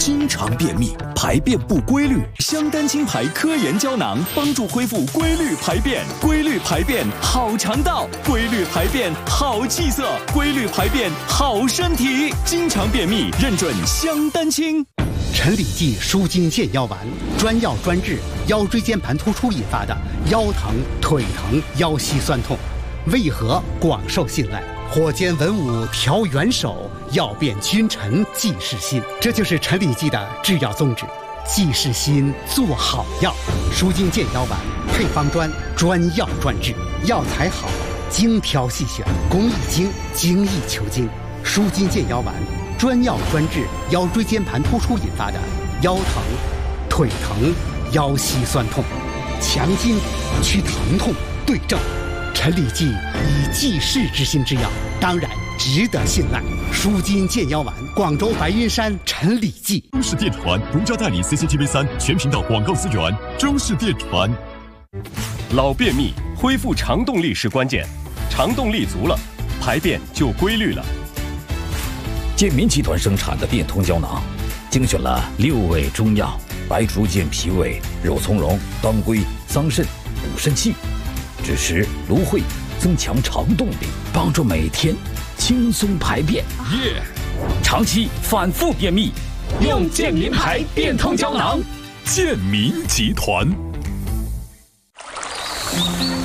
经常便秘，排便不规律，香丹青牌科研胶囊帮助恢复规律排便，规律排便好肠道，规律排便好气色，规律排便好身体。经常便秘认准香丹青。 陈李济舒筋健腰丸，专药专治腰椎间盘突出引发的腰疼、腿疼、腰膝酸痛，为何广受信赖？火煎文武调元首，药变君臣济世心。这就是陈李济的制药宗旨，济世心，做好药。舒筋健腰丸配方专，专药专治，药材好，精挑细选，工艺精，精益求精。舒筋健腰丸专药专治腰椎间盘突出引发的腰疼、腿疼、腰膝酸痛，强筋去疼痛，对症。陈李济以济世之心之药，当然值得信赖。舒筋健腰丸，广州白云山陈李济。 中式电传独家代理 CCTV3 全频道广告资源。中式电传。 老便秘恢复肠动力是关键，肠动力足了，排便就规律了。 健民集团生产的变通胶囊，精选了6味中药，白术健脾胃、肉苁蓉、当归、桑葚补肾气，支持芦荟，增强肠动力，帮助每天轻松排便。长期反复便秘，用健民牌变通胶囊。 健民集团。